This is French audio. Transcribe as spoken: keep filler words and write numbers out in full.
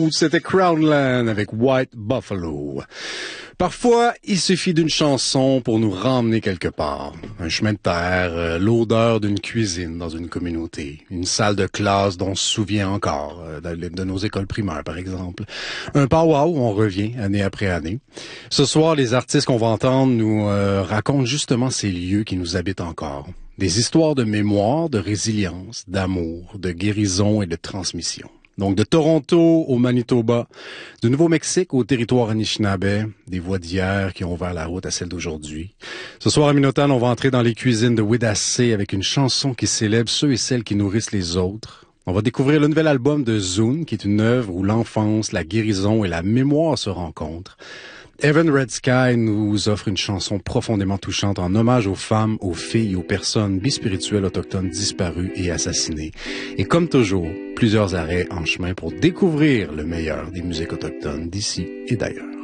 Ouh, c'était Crownland avec White Buffalo. Parfois, il suffit d'une chanson pour nous ramener quelque part. Un chemin de terre, euh, l'odeur d'une cuisine dans une communauté, une salle de classe dont on se souvient encore, euh, de, de nos écoles primaires par exemple. Un powwow où on revient année après année. Ce soir, les artistes qu'on va entendre nous euh, racontent justement ces lieux qui nous habitent encore. Des histoires de mémoire, de résilience, d'amour, de guérison et de transmission. Donc, de Toronto au Manitoba, du Nouveau-Mexique au territoire Anishinaabe, des voix d'hier qui ont ouvert la route à celle d'aujourd'hui. Ce soir à Minotan, on va entrer dans les cuisines de Wédassé avec une chanson qui célèbre ceux et celles qui nourrissent les autres. On va découvrir le nouvel album de Zune, qui est une œuvre où l'enfance, la guérison et la mémoire se rencontrent. Evan Red Sky nous offre une chanson profondément touchante en hommage aux femmes, aux filles et aux personnes bispirituelles autochtones disparues et assassinées. Et comme toujours, plusieurs arrêts en chemin pour découvrir le meilleur des musiques autochtones d'ici et d'ailleurs.